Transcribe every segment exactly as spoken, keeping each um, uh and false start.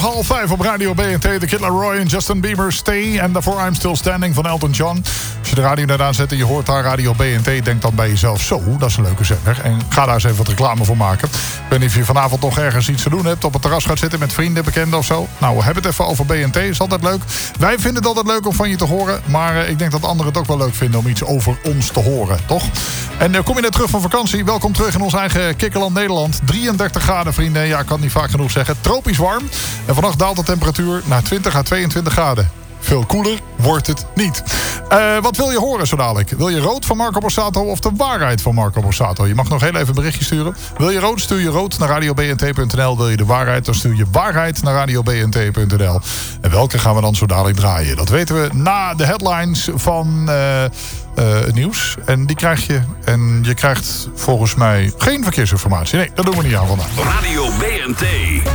Half vijf op Radio B N T, The Kid Laroi en Justin Bieber, Stay. En daarvoor I'm Still Standing van Elton John. Als je de radio net aanzet en je hoort daar Radio B N T... denk dan bij jezelf, zo, dat is een leuke zender. En ga daar eens even wat reclame voor maken. Ik weet niet of je vanavond nog ergens iets te doen hebt... op het terras gaat zitten met vrienden, bekenden of zo. Nou, we hebben het even over B N T, is altijd leuk. Wij vinden het altijd leuk om van je te horen... maar uh, ik denk dat anderen het ook wel leuk vinden om iets over ons te horen, toch? En uh, kom je net terug van vakantie, welkom terug in ons eigen kikkerland Nederland. drieëndertig graden, vrienden, ja, ik kan het niet vaak genoeg zeggen. Tropisch warm. En vannacht daalt de temperatuur naar twintig à tweeëntwintig graden. Veel koeler wordt het niet. Uh, wat wil je horen zo dadelijk? Wil je rood van Marco Borsato of de waarheid van Marco Borsato? Je mag nog heel even een berichtje sturen. Wil je rood, stuur je rood naar radio b n t punt n l. Wil je de waarheid, dan stuur je waarheid naar radio b n t punt n l. En welke gaan we dan zo dadelijk draaien? Dat weten we na de headlines van uh, uh, het nieuws. En die krijg je. En je krijgt volgens mij geen verkeersinformatie. Nee, dat doen we niet aan vandaag. Radio B N T.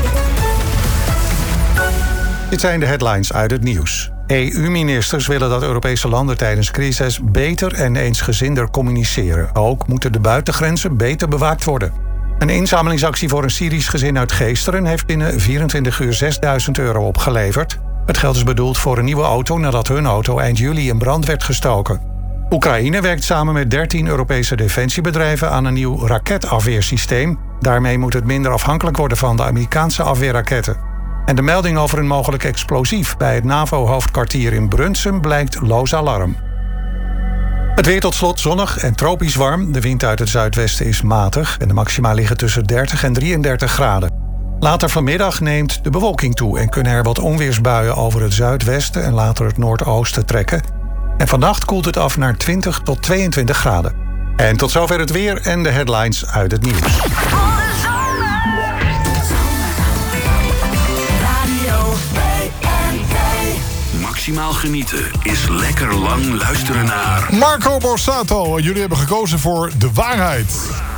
Dit zijn de headlines uit het nieuws. E U-ministers willen dat Europese landen tijdens crisis beter en eensgezinder communiceren. Ook moeten de buitengrenzen beter bewaakt worden. Een inzamelingsactie voor een Syrisch gezin uit Geesteren heeft binnen vierentwintig uur zesduizend euro opgeleverd. Het geld is bedoeld voor een nieuwe auto nadat hun auto eind juli in brand werd gestoken. Oekraïne werkt samen met dertien Europese defensiebedrijven aan een nieuw raketafweersysteem. Daarmee moet het minder afhankelijk worden van de Amerikaanse afweerraketten. En de melding over een mogelijk explosief bij het NAVO-hoofdkwartier in Brunsum blijkt loos alarm. Het weer tot slot zonnig en tropisch warm. De wind uit het zuidwesten is matig en de maxima liggen tussen dertig en drieëndertig graden. Later vanmiddag neemt de bewolking toe en kunnen er wat onweersbuien over het zuidwesten en later het noordoosten trekken. En vannacht koelt het af naar twintig tot tweeëntwintig graden. En tot zover het weer en de headlines uit het nieuws. Maximaal genieten is lekker lang luisteren naar Marco Borsato. Jullie hebben gekozen voor de waarheid.